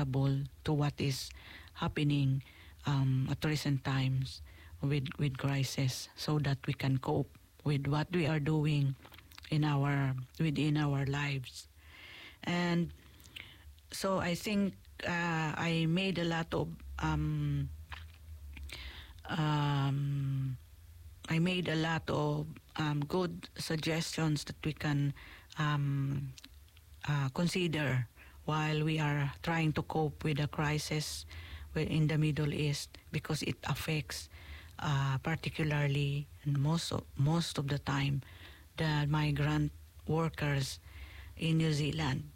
adaptable to what is happening at recent times with crisis, so that we can cope with what we are doing within our lives. And so I think I made a lot of good suggestions that we can consider while we are trying to cope with the crisis in the Middle East, because it affects particularly and most of the time the migrant workers in New Zealand.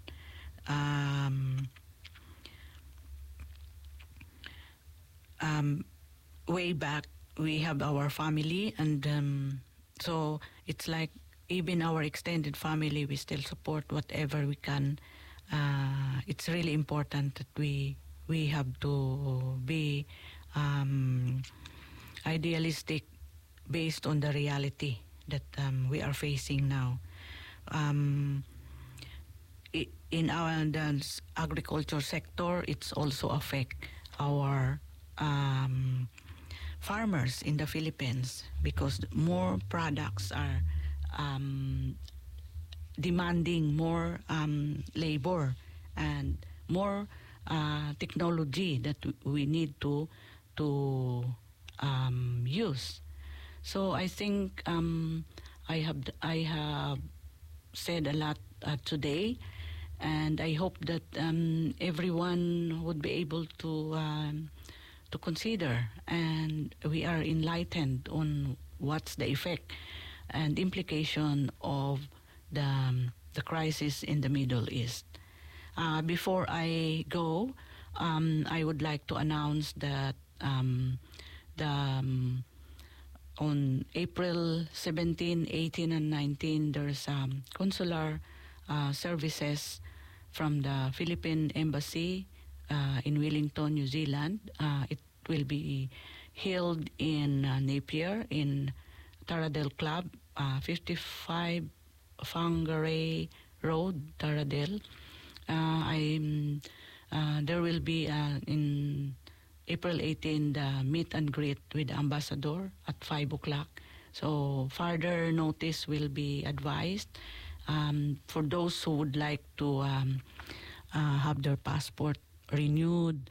Way back, we have our family, and so it's like even our extended family, we still support whatever we can. It's really important that we have to be idealistic based on the reality that we are facing now. In our agriculture sector, it's also affect our farmers in the Philippines, because more products are demanding more labor and more technology that we need to use. So I think I have said a lot today, and I hope that everyone would be able to consider, and we are enlightened on what's the effect and implication of the crisis in the Middle East. Before I go, I would like to announce that on April 17, 18, and 19, there's consular services from the Philippine Embassy in Wellington, New Zealand. It will be held in Napier in Taradell Club, 55 Whangarei Road, Taradell. There will be in April 18 the meet and greet with the ambassador at 5 o'clock. So further notice will be advised. For those who would like to have their passport renewed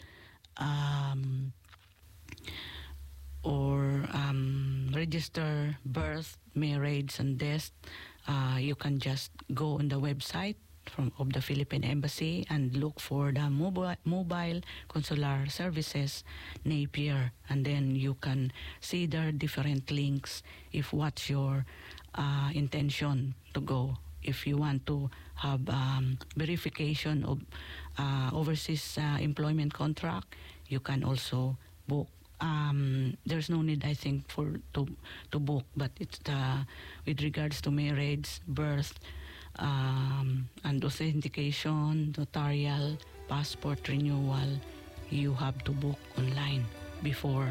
or register birth, marriage, and death, you can just go on the website of the Philippine Embassy and look for the mobile consular services Napier, and then you can see there different links if what's your intention to go. If you want to have verification of overseas employment contract, you can also book. There's no need, I think, to book, but it's with regards to marriage, birth, and authentication, notarial, passport renewal, you have to book online before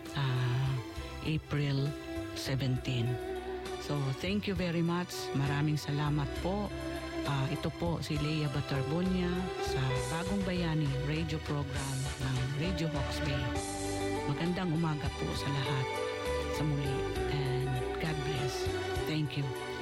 April 17. So, thank you very much. Maraming salamat po. Ito po si Leia Batarbonia sa Bagong Bayani radio program ng Radio Hawke's Bay. Magandang umaga po sa lahat sa muli, and God bless. Thank you.